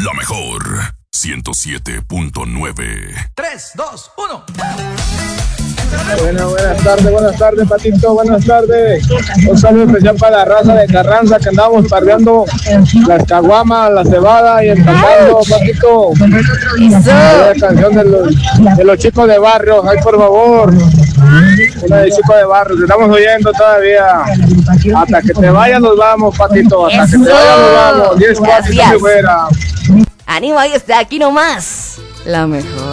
La mejor 107.9. 3, 2, 1. Buenas tardes, Patito, buenas tardes. Un saludo especial para la raza de Carranza que andamos pardeando las caguamas, la cebada y empezando, Patito. La canción de los chicos de barrio, ay, por favor. Una de chicos de barrio, te estamos oyendo todavía. Hasta que te vayas nos vamos, Patito. Hasta que te vayas nos vamos. 10, 4 y fuera. Ánimo, ahí está, aquí nomás. La mejor.